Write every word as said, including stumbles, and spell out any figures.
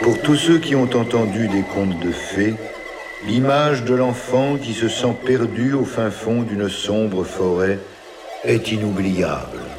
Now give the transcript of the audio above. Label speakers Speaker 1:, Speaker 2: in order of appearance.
Speaker 1: Pour tous ceux qui ont entendu des contes de fées, l'image de l'enfant qui se sent perdu au fin fond d'une sombre forêt est inoubliable.